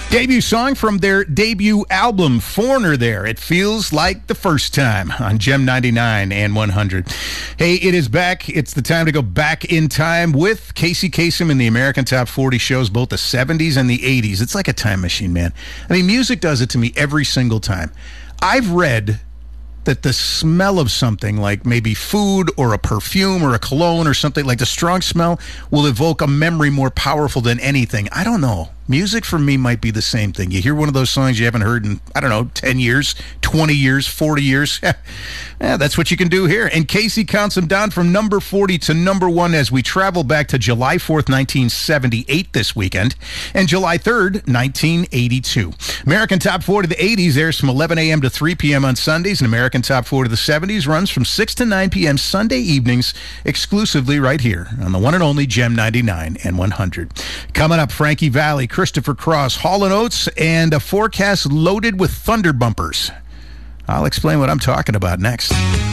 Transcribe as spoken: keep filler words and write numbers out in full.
Debut song from their debut album, Foreigner there. It feels like the first time on Gem ninety-nine and one hundred. Hey, it is back. It's the time to go back in time with Casey Kasem in the American Top forty shows, both the seventies and the eighties. It's like a time machine, man. I mean, music does it to me every single time. I've read that the smell of something, like maybe food or a perfume or a cologne or something, like the strong smell, will evoke a memory more powerful than anything. I don't know. Music for me might be the same thing. You hear one of those songs you haven't heard in, I don't know, ten years, twenty years, forty years. Yeah, that's what you can do here. And Casey counts them down from number forty to number one as we travel back to July fourth, nineteen seventy-eight this weekend, and July third, nineteen eighty-two. American Top forty of the eighties airs from eleven a.m. to three p.m. on Sundays, and American Top forty of the seventies runs from six to nine p.m. Sunday evenings exclusively right here on the one and only Gem ninety-nine and one hundred. Coming up, Frankie Valli, Christopher Cross, Hall and Oates, and a forecast loaded with thunder bumpers. I'll explain what I'm talking about next.